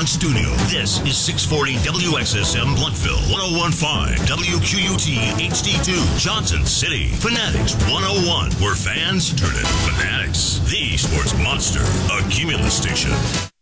Nissan Studio. This is 640 WXSM Bluffville, 1015 WQUT HD2 Johnson City. Fanatics 101, where fans turn into fanatics. The Sports Monster, a Cumulus station.